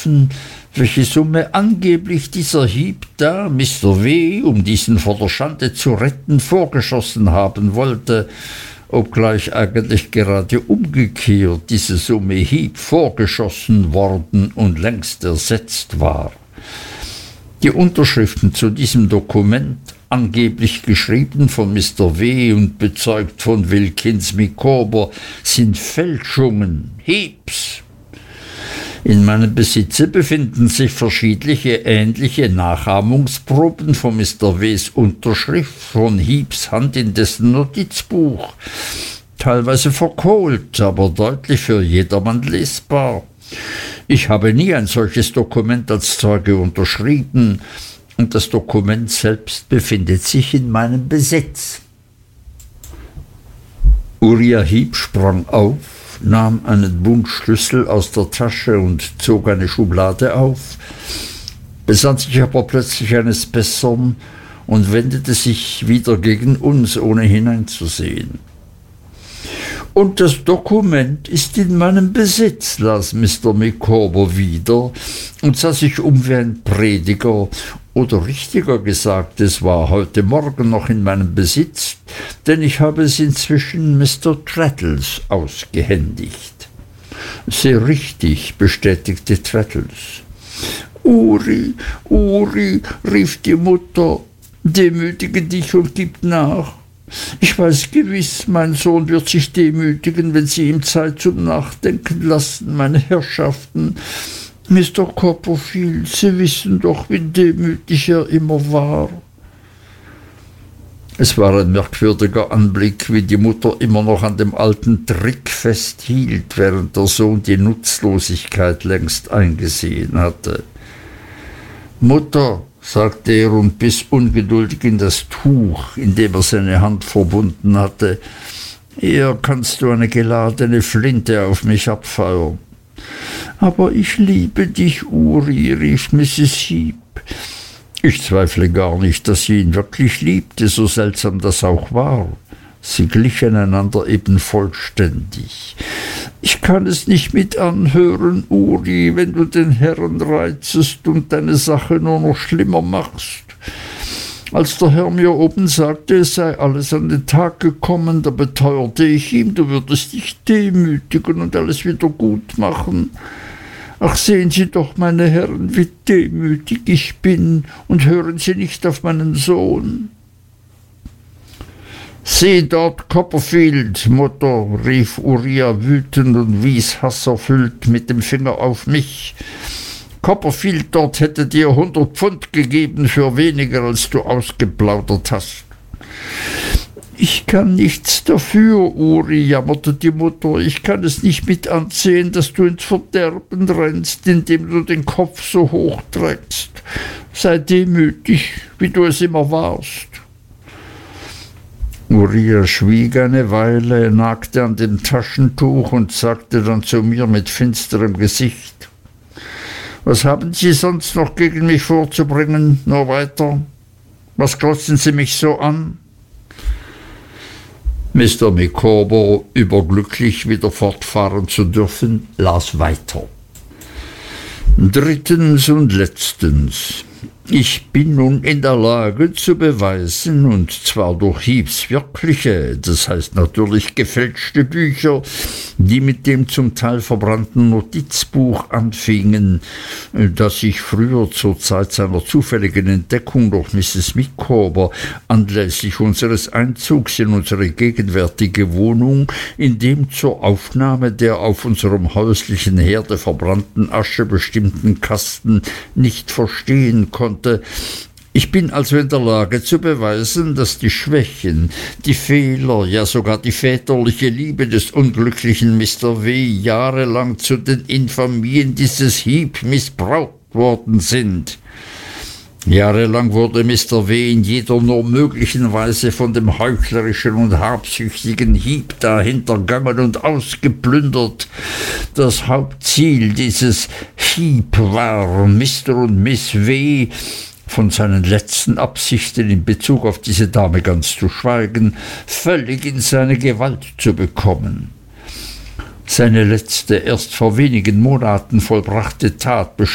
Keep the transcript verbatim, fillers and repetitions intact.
dürfen, welche Summe angeblich dieser Hieb da, Mister W., um diesen vor der Schande zu retten, vorgeschossen haben wollte, obgleich eigentlich gerade umgekehrt diese Summe Hieb vorgeschossen worden und längst ersetzt war. Die Unterschriften zu diesem Dokument, angeblich geschrieben von Mister W. und bezeugt von Wilkins Micawber, sind Fälschungen, Heeps. In meinem Besitze befinden sich verschiedene ähnliche Nachahmungsproben von Mister W.s Unterschrift von Heeps Hand in dessen Notizbuch, teilweise verkohlt, aber deutlich für jedermann lesbar. Ich habe nie ein solches Dokument als Zeuge unterschrieben, und das Dokument selbst befindet sich in meinem Besitz. Uriah Heep sprang auf, nahm einen Bund Schlüssel aus der Tasche und zog eine Schublade auf, besann sich aber plötzlich eines Besseren und wendete sich wieder gegen uns, ohne hineinzusehen. »Und das Dokument ist in meinem Besitz«, las Mister Micawber wieder und sah sich um wie ein Prediger, oder richtiger gesagt, es war heute Morgen noch in meinem Besitz, denn ich habe es inzwischen Mister Traddles ausgehändigt. »Sehr richtig«, bestätigte Traddles. »Uri, Uri«, rief die Mutter, »demütige dich und gib nach. Ich weiß gewiss, mein Sohn wird sich demütigen, wenn Sie ihm Zeit zum Nachdenken lassen, meine Herrschaften. Mister Copperfield, Sie wissen doch, wie demütig er immer war.« Es war ein merkwürdiger Anblick, wie die Mutter immer noch an dem alten Trick festhielt, während der Sohn die Nutzlosigkeit längst eingesehen hatte. »Mutter«, sagte er und biss ungeduldig in das Tuch, in dem er seine Hand verbunden hatte, »eher kannst du eine geladene Flinte auf mich abfeuern.« »Aber ich liebe dich, Uri«, rief Misses Heep. Ich zweifle gar nicht, dass sie ihn wirklich liebte, so seltsam das auch war. Sie glichen einander eben vollständig. »Ich kann es nicht mit anhören, Uri, wenn du den Herrn reizest und deine Sache nur noch schlimmer machst. Als der Herr mir oben sagte, es sei alles an den Tag gekommen, da beteuerte ich ihm, du würdest dich demütigen und alles wieder gut machen. Ach, sehen Sie doch, meine Herren, wie demütig ich bin, und hören Sie nicht auf meinen Sohn.« »Sieh dort, Copperfield, Mutter«, rief Uriah wütend und wies hasserfüllt mit dem Finger auf mich. »Copperfield dort hätte dir hundert Pfund gegeben für weniger, als du ausgeplaudert hast.« »Ich kann nichts dafür, Uri«, jammerte die Mutter. »Ich kann es nicht mit ansehen, dass du ins Verderben rennst, indem du den Kopf so hoch trägst. Sei demütig, wie du es immer warst.« Uriah schwieg eine Weile, nagte an dem Taschentuch und sagte dann zu mir mit finsterem Gesicht: »Was haben Sie sonst noch gegen mich vorzubringen? Nur weiter. Was glotzen Sie mich so an?« Mister Micawber, überglücklich wieder fortfahren zu dürfen, las weiter. »Drittens und letztens. Ich bin nun in der Lage zu beweisen, und zwar durch Heeps wirkliche, das heißt natürlich gefälschte Bücher, die mit dem zum Teil verbrannten Notizbuch anfingen, das ich früher zur Zeit seiner zufälligen Entdeckung durch Misses Micawber anlässlich unseres Einzugs in unsere gegenwärtige Wohnung in dem zur Aufnahme der auf unserem häuslichen Herde verbrannten Asche bestimmten Kasten nicht verstehen konnte. Ich bin also in der Lage zu beweisen, dass die Schwächen, die Fehler, ja sogar die väterliche Liebe des unglücklichen Mister W. jahrelang zu den Infamien dieses Heep missbraucht worden sind. Jahrelang wurde Mister W. in jeder nur möglichen Weise von dem heuchlerischen und habsüchtigen Heep da hintergangen und ausgeplündert. Das Hauptziel dieses Heep war, Mister und Miss W. von seinen letzten Absichten in Bezug auf diese Dame ganz zu schweigen, völlig in seine Gewalt zu bekommen. Seine letzte, erst vor wenigen Monaten vollbrachte Tat